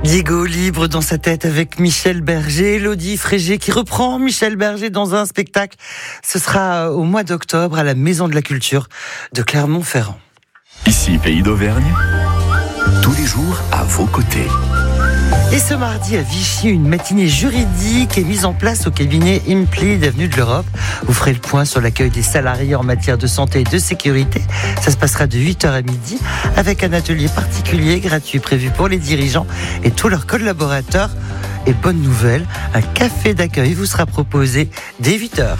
Diego libre dans sa tête avec Michel Berger, Elodie Frégé qui reprend Michel Berger dans un spectacle. Ce sera au mois d'octobre à la Maison de la Culture de Clermont-Ferrand. Ici, Pays d'Auvergne, tous les jours à vos côtés. Et ce mardi à Vichy, une matinée juridique est mise en place au cabinet Implead, avenue de l'Europe. Vous ferez le point sur l'accueil des salariés en matière de santé et de sécurité. Ça se passera de 8h à midi avec un atelier particulier gratuit prévu pour les dirigeants et tous leurs collaborateurs. Et bonne nouvelle, un café d'accueil vous sera proposé dès 8h.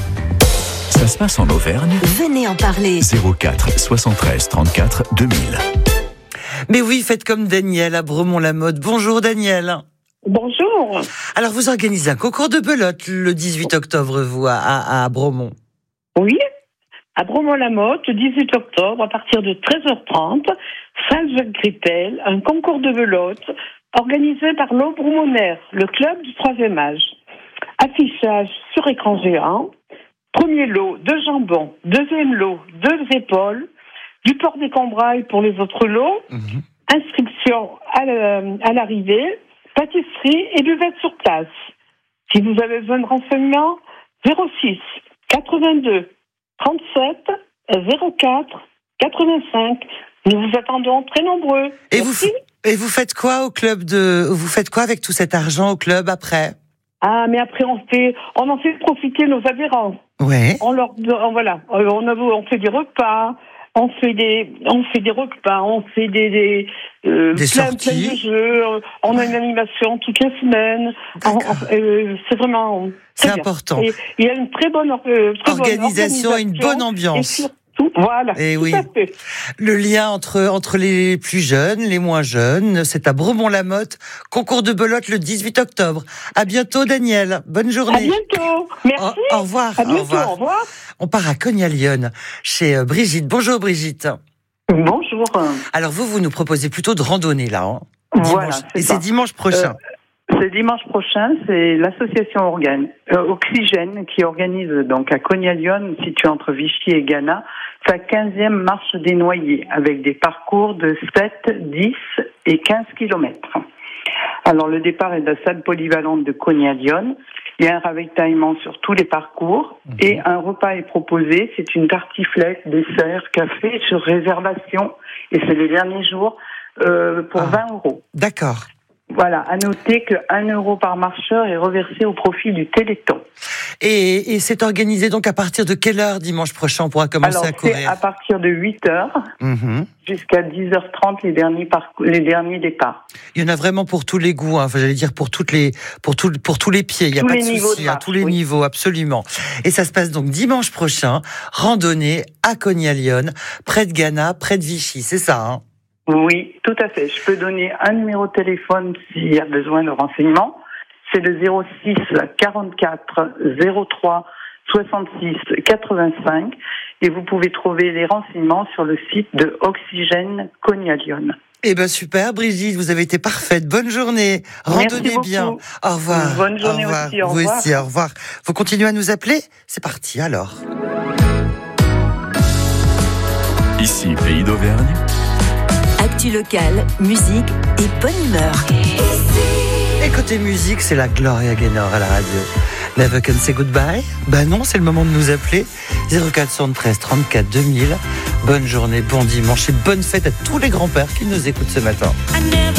Ça se passe en Auvergne. Venez en parler. 04 73 34 2000. Mais oui, faites comme Daniel à Bromont-la-Motte. Bonjour Daniel. Bonjour. Alors vous organisez un concours de belote le 18 octobre, vous, à Bromont. Oui, à Bromont-la-Motte, le 18 octobre, à partir de 13h30, salle Jacques Grippel, un concours de belote organisé par l'Aubromonnaire, le club du 3e âge. Affichage sur écran géant. Premier lot, 2 jambons. Deuxième lot, 2 épaules. Du port des cambrailles pour les autres lots. Inscription à l'arrivée. Pâtisserie et buvette sur place. Si vous avez besoin de renseignements, 06 82 37 04 85. Nous vous attendons très nombreux. Et vous faites quoi au club vous faites quoi avec tout cet argent au club après? Ah, mais après on en fait profiter nos adhérents. Ouais. On fait des repas. On fait des repas, on fait des sorties, plein de jeux, on a une animation toutes les semaines. C'est vraiment c'est important. Il y a une très bonne organisation et une bonne ambiance. Et surtout, voilà. Et oui. Tout à fait. Le lien entre les plus jeunes, les moins jeunes, c'est à Bromont-la-Motte, concours de belote le 18 octobre. À bientôt Daniel, bonne journée. À bientôt, merci. Au revoir. À bientôt, au revoir. On part à Cognes-à-Lyon, chez Brigitte. Bonjour Brigitte. Bonjour. Alors vous nous proposez plutôt de randonnée là, hein, Voilà, dimanche. Et c'est dimanche prochain. C'est dimanche prochain, c'est l'association Oxygène qui organise donc à Cognes-à-Lyon, situé entre Vichy et Ghana, sa 15e marche des noyers avec des parcours de 7, 10 et 15 kilomètres. Alors le départ est de la salle polyvalente de Cognes-à-Lyon. Il y a un ravitaillement sur tous les parcours et un repas est proposé. C'est une tartiflette, dessert, café sur réservation et c'est les derniers jours pour 20 €. D'accord. Voilà, à noter que 1 € par marcheur est reversé au profit du Téléthon. Et c'est organisé donc à partir de quelle heure dimanche prochain on pourra commencer à courir? C'est à partir de 8h jusqu'à 10h30 les derniers départs. Il y en a vraiment pour tous les goûts, hein. Enfin, j'allais dire pour tous les pieds. Il n'y a pas de souci, à tous les niveaux, absolument. Et ça se passe donc dimanche prochain, randonnée à Cognes-à-Lyon, près de Ghana, près de Vichy, c'est ça, hein? Oui, tout à fait. Je peux donner un numéro de téléphone s'il y a besoin de renseignements. C'est le 06 44 03 66 85 et vous pouvez trouver les renseignements sur le site de Oxygène Cognes-à-Lyon. Eh ben super Brigitte, vous avez été parfaite. Bonne journée. Randonnez bien. Au revoir. Bonne journée aussi. Au revoir. Vous aussi, au revoir. Vous continuez à nous appeler? C'est parti alors. Ici, Pays d'Auvergne. Actu locale, musique et bonne humeur. Et côté musique, c'est la Gloria Gaynor à la radio. Never Can Say Goodbye? Ben non, c'est le moment de nous appeler. 0473 34 2000. Bonne journée, bon dimanche et bonne fête à tous les grands-pères qui nous écoutent ce matin.